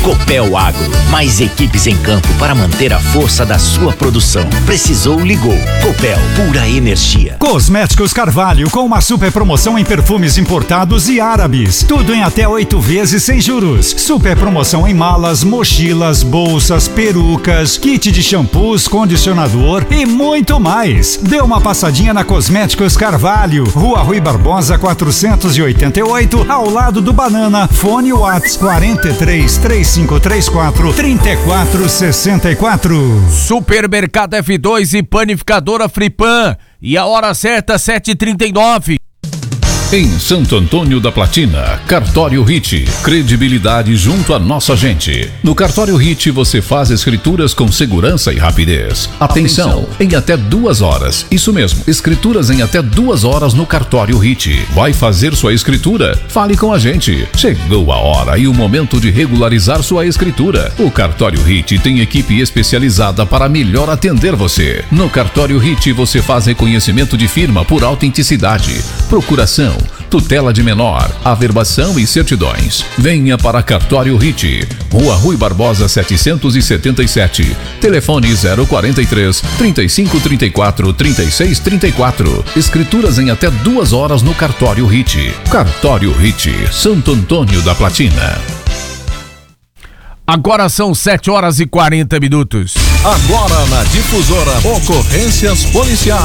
Copel Agro, mais equipes em campo para manter a força da sua produção. Precisou, ligou. Copel, pura energia. Cosméticos Carvalho, com uma super promoção em perfumes importados e árabes. Tudo em até 8 vezes sem juros. Super promoção em malas, mochilas, bolsas, perucas, kit de shampoos, condicionador e muito mais. Dê uma passadinha na Cosméticos Carvalho, Rua Rui Barbosa 488, ao lado do Banana. Fone WhatsApp 43 3534 3464. Supermercado F2 e Panificadora Fripan. E a hora certa, 7h39. Em Santo Antônio da Platina, Cartório Hit, credibilidade junto à nossa gente. No Cartório Hit você faz escrituras com segurança e rapidez. Atenção, em até 2 horas. Isso mesmo, escrituras em até 2 horas no Cartório Hit. Vai fazer sua escritura? Fale com a gente. Chegou a hora e o momento de regularizar sua escritura. O Cartório Hit tem equipe especializada para melhor atender você. No Cartório Hit você faz reconhecimento de firma por autenticidade, procuração, tutela de menor, averbação e certidões. Venha para Cartório Hit, Rua Rui Barbosa 777, telefone 043 3534 3634. Escrituras em até 2 horas no Cartório Hit. Cartório Hit, Santo Antônio da Platina. Agora são 7h40. Agora na Difusora, ocorrências policiais.